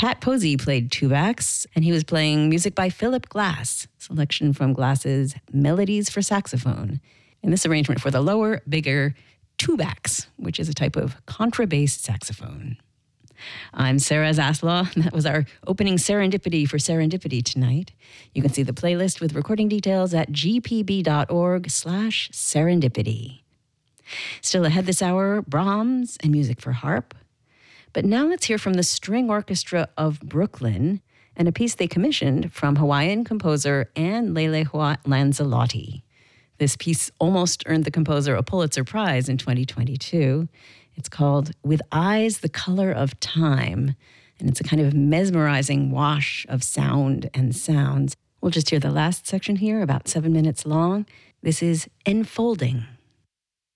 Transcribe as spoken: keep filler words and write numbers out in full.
Pat Posey played tubax, and he was playing music by Philip Glass, selection from Glass's Melodies for Saxophone, in this arrangement for the lower, bigger tubax, which is a type of contrabass saxophone. I'm Sarah Zaslaw. That was our opening serendipity for Serendipity tonight. You can see the playlist with recording details at gpb.org slash serendipity. Still ahead this hour, Brahms and music for harp. But now let's hear from the String Orchestra of Brooklyn and a piece they commissioned from Hawaiian composer Anne Lelehoa Lanzalotti. This piece almost earned the composer a Pulitzer Prize in twenty twenty-two. It's called With Eyes the Color of Time, and it's a kind of mesmerizing wash of sound and sounds. We'll just hear the last section here, about seven minutes long. This is Enfolding.